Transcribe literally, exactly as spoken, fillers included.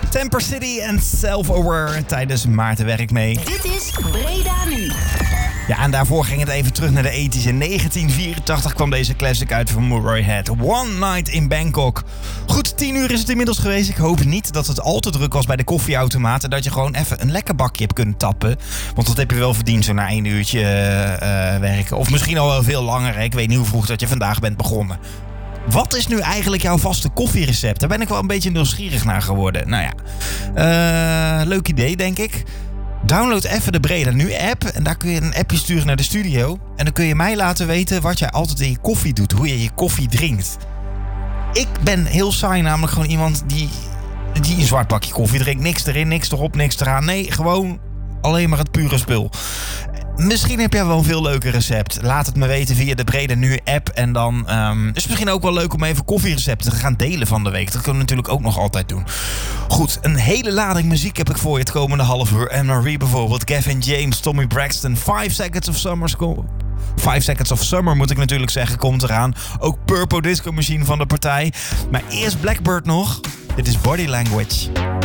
Temper City en Self-Aware tijdens Maarten Werk mee. Dit is Breda Nu. Ja, en daarvoor ging het even terug naar de ethisch. In negentien vierentachtig kwam deze classic uit van Murray Head. One Night in Bangkok. Goed, tien uur is het inmiddels geweest. Ik hoop niet dat het al te druk was bij de koffieautomaat. En dat je gewoon even een lekker bakje hebt kunnen tappen. Want dat heb je wel verdiend zo na één uurtje uh, werken. Of misschien al wel veel langer. Hè? Ik weet niet hoe vroeg dat je vandaag bent begonnen. Wat is nu eigenlijk jouw vaste koffierecept? Daar ben ik wel een beetje nieuwsgierig naar geworden. Nou ja, uh, leuk idee denk ik. Download even de Breda Nu app en daar kun je een appje sturen naar de studio. En dan kun je mij laten weten wat jij altijd in je koffie doet. Hoe je je koffie drinkt. Ik ben heel saai, namelijk gewoon iemand die, die een zwart bakje koffie drinkt. Niks erin, niks erop, niks eraan. Nee, gewoon alleen maar het pure spul. Misschien heb jij wel een veel leuker recept. Laat het me weten via de Breda Nu app. En dan um, is het misschien ook wel leuk om even koffierecepten te gaan delen van de week. Dat kunnen we natuurlijk ook nog altijd doen. Goed, een hele lading muziek heb ik voor je het komende half uur. Anne-Marie bijvoorbeeld, Gavin James, Tommy Braxton, Five Seconds of Summer. Five Seconds of Summer moet ik natuurlijk zeggen, komt eraan. Ook Purple Disco Machine van de partij. Maar eerst Blackbird nog. Dit is Body Language.